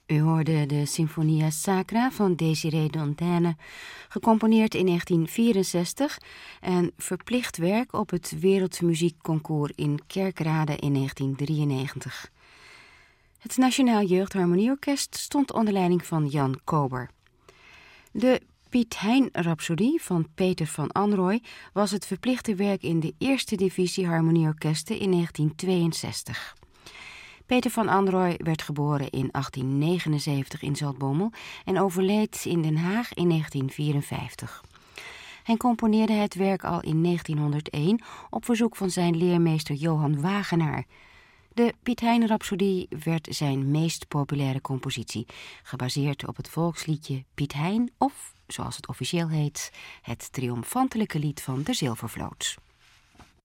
U hoorde de Sinfonia Sacra van Désiré Dantès, gecomponeerd in 1964 en verplicht werk op het Wereldmuziekconcours in Kerkrade in 1993. Het Nationaal Jeugdharmonieorkest stond onder leiding van Jan Kober. De Piet Hein-rhapsodie van Peter van Anrooy was het verplichte werk in de eerste divisie harmonieorkesten in 1962. Peter van Anrooy werd geboren in 1879 in Zaltbommel en overleed in Den Haag in 1954. Hij componeerde het werk al in 1901 op verzoek van zijn leermeester Johan Wagenaar. De Piet Hein-rhapsodie werd zijn meest populaire compositie, gebaseerd op het volksliedje Piet Hein of, zoals het officieel heet, het triomfantelijke lied van de Zilvervloot.